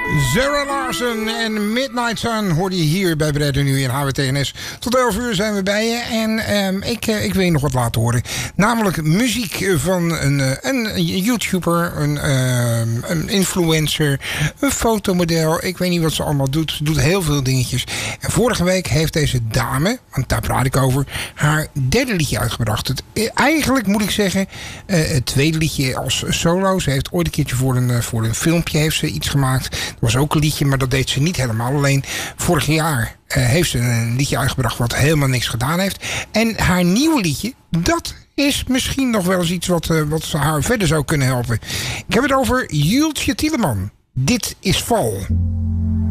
Zara Larsson en Midnight Sun hoorde je hier bij Breda Nu in HWTNS. Tot 11 uur zijn we bij je en ik wil je nog wat laten horen. Namelijk muziek van een YouTuber, een influencer, een fotomodel. Ik weet niet wat ze allemaal doet. Ze doet heel veel dingetjes. En vorige week heeft deze dame, want daar praat ik over, haar derde liedje uitgebracht. Eigenlijk moet ik zeggen, het tweede liedje als solo. Ze heeft ooit een keertje voor een filmpje heeft ze iets gemaakt. Dat was ook een liedje, maar dat deed ze niet helemaal. Alleen vorig jaar heeft ze een liedje uitgebracht wat helemaal niks gedaan heeft. En haar nieuwe liedje, dat is misschien nog wel eens iets wat haar verder zou kunnen helpen. Ik heb het over Jultje Tieleman. Dit is Val.